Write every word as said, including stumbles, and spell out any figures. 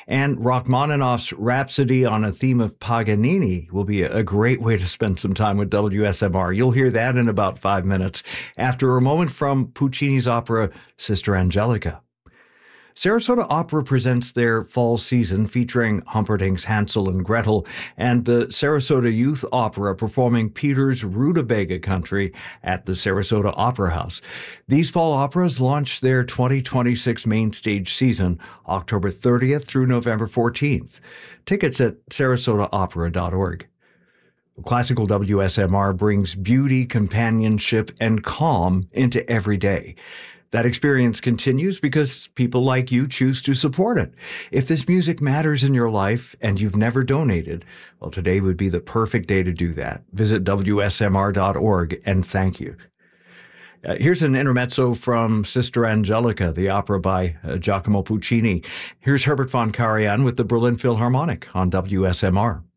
And Rachmaninoff's Rhapsody on a theme of Paganini will be a great way to spend some time with W S M R. You'll hear that in about five minutes after a moment from Puccini's opera Sister Angelica. Sarasota Opera presents their fall season featuring Humperdinck's Hansel and Gretel and the Sarasota Youth Opera performing Peter's Rutabaga Country at the Sarasota Opera House. These fall operas launch their twenty twenty-six main stage season October thirtieth through November fourteenth. Tickets at sarasota opera dot org. Classical W S M R brings beauty, companionship, and calm into every day. That experience continues because people like you choose to support it. If this music matters in your life and you've never donated, well, today would be the perfect day to do that. Visit W S M R dot org and thank you. Uh, here's an intermezzo from Sister Angelica, the opera by uh, Giacomo Puccini. Here's Herbert von Karajan with the Berlin Philharmonic on W S M R.